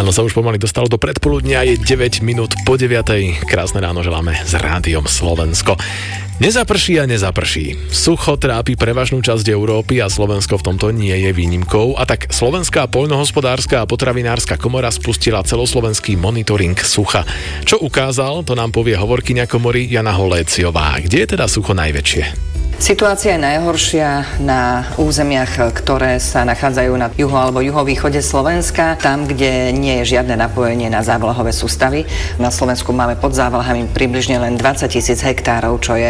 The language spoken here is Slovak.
Ono sa už pomaly dostalo do predpoludnia, je 9 minút po 9. Krásne ráno želáme s Rádiom Slovensko. Nezaprší a nezaprší. Sucho trápi prevažnú časť Európy a Slovensko v tomto nie je výnimkou. A tak Slovenská poľnohospodárska a potravinárska komora spustila celoslovenský monitoring sucha. Čo ukázal, to nám povie hovorkyňa komory Jana Holéciová. Kde je teda sucho najväčšie? Situácia je najhoršia na územiach, ktoré sa nachádzajú na juho alebo juhovýchode Slovenska, tam, kde nie je žiadne napojenie na závlahové sústavy. Na Slovensku máme pod závlahami približne len 20 000 hektárov, čo je